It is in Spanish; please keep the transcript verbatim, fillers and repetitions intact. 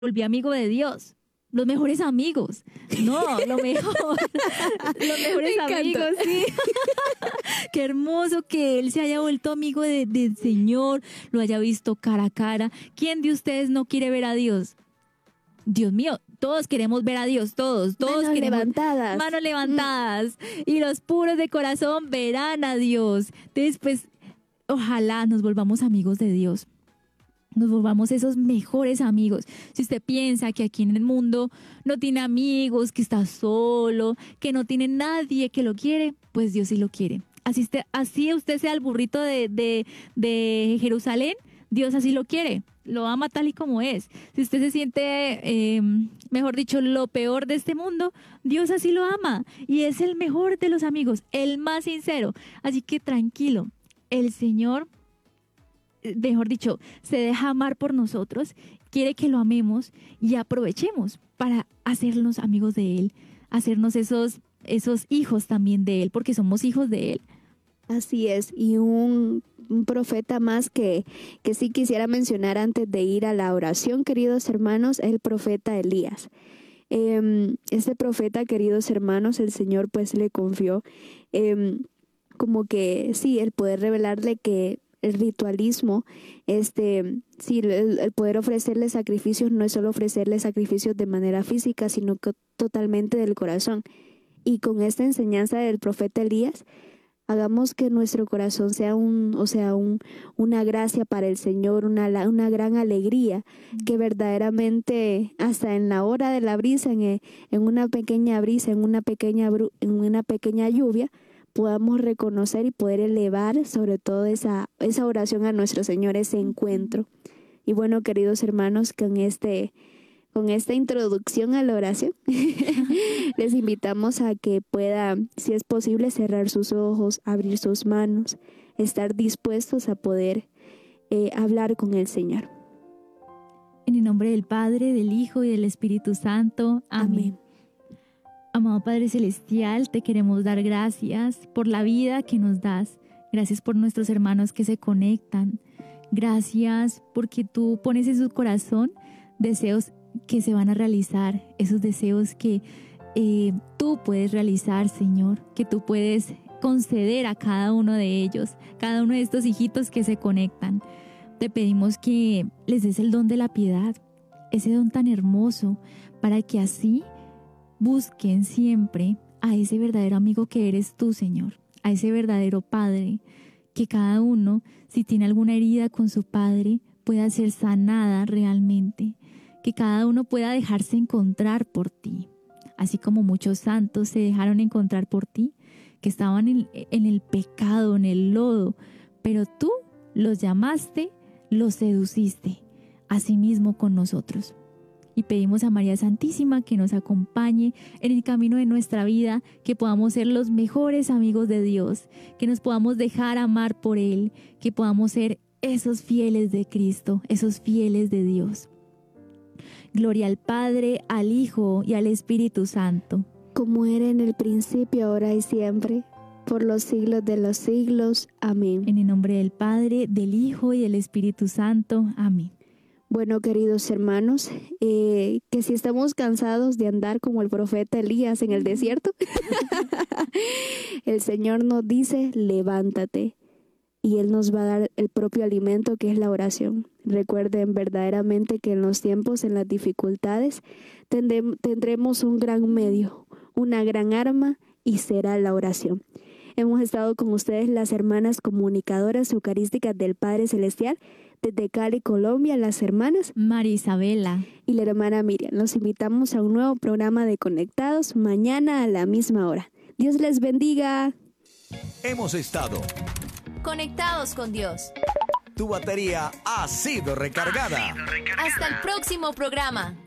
volví amigo de Dios. Los mejores amigos. No, lo mejor. Los mejores amigos, sí. Qué hermoso que él se haya vuelto amigo de, del Señor, lo haya visto cara a cara. ¿Quién de ustedes no quiere ver a Dios? Dios mío, todos queremos ver a Dios, todos, todos Manos queremos, levantadas. manos levantadas. Mm. Y los puros de corazón verán a Dios. Entonces, pues, ojalá nos volvamos amigos de Dios. Nos volvamos esos mejores amigos. Si usted piensa que aquí en el mundo no tiene amigos, que está solo, que no tiene nadie que lo quiere, pues Dios sí lo quiere. Así usted, así usted sea el burrito de, de, de Jerusalén, Dios así lo quiere. Lo ama tal y como es. Si usted se siente, eh, mejor dicho, lo peor de este mundo, Dios así lo ama. Y es el mejor de los amigos, el más sincero. Así que tranquilo, el Señor, mejor dicho, se deja amar por nosotros, quiere que lo amemos y aprovechemos para hacernos amigos de Él, hacernos esos, esos hijos también de Él, porque somos hijos de Él. Así es, y un, un profeta más que, que sí quisiera mencionar antes de ir a la oración, queridos hermanos, es el profeta Elías. Eh, este profeta, queridos hermanos, el Señor pues le confió eh, como que sí, el poder revelarle que el ritualismo, este, sí, el, el poder ofrecerle sacrificios no es solo ofrecerle sacrificios de manera física, sino que totalmente del corazón. Y con esta enseñanza del profeta Elías, hagamos que nuestro corazón sea un, o sea, un, una gracia para el Señor, una, una gran alegría, que verdaderamente hasta en la hora de la brisa, en, en una pequeña brisa, en una pequeña, en una pequeña lluvia, podamos reconocer y poder elevar sobre todo esa, esa oración a nuestro Señor, ese encuentro. Y bueno, queridos hermanos, con este, con esta introducción a la oración, les invitamos a que pueda, si es posible, cerrar sus ojos, abrir sus manos, estar dispuestos a poder eh, hablar con el Señor. En el nombre del Padre, del Hijo y del Espíritu Santo. Amén. Amén. Amado Padre Celestial, te queremos dar gracias por la vida que nos das. Gracias por nuestros hermanos que se conectan. Gracias porque tú pones en su corazón deseos que se van a realizar, esos deseos que eh, tú puedes realizar, Señor, que tú puedes conceder a cada uno de ellos, cada uno de estos hijitos que se conectan. Te pedimos que les des el don de la piedad, ese don tan hermoso, para que así busquen siempre a ese verdadero amigo que eres tú, Señor, a ese verdadero Padre, que cada uno, si tiene alguna herida con su Padre, pueda ser sanada realmente, que cada uno pueda dejarse encontrar por ti, así como muchos santos se dejaron encontrar por ti, que estaban en, en el pecado, en el lodo, pero tú los llamaste, los seduciste, asimismo con nosotros. Y pedimos a María Santísima que nos acompañe en el camino de nuestra vida, que podamos ser los mejores amigos de Dios, que nos podamos dejar amar por Él, que podamos ser esos fieles de Cristo, esos fieles de Dios. Gloria al Padre, al Hijo y al Espíritu Santo. Como era en el principio, ahora y siempre, por los siglos de los siglos. Amén. En el nombre del Padre, del Hijo y del Espíritu Santo. Amén. Bueno, queridos hermanos, eh, que si estamos cansados de andar como el profeta Elías en el desierto, el Señor nos dice, levántate, y Él nos va a dar el propio alimento que es la oración. Recuerden verdaderamente que en los tiempos, en las dificultades, tendremos, tendremos un gran medio, una gran arma, y será la oración. Hemos estado con ustedes las hermanas comunicadoras eucarísticas del Padre Celestial, desde Cali, Colombia, las hermanas María Isabela y la hermana Miriam. Los invitamos a un nuevo programa de Conectados mañana a la misma hora. Dios les bendiga. Hemos estado conectados con Dios. Tu batería ha sido recargada. Hasta el próximo programa.